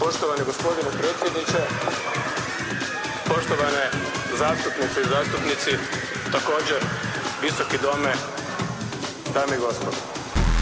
Poštovani gospodine predsjedniče, poštovane zastupnice i zastupnici, također Visoki dome, dame i gospodo.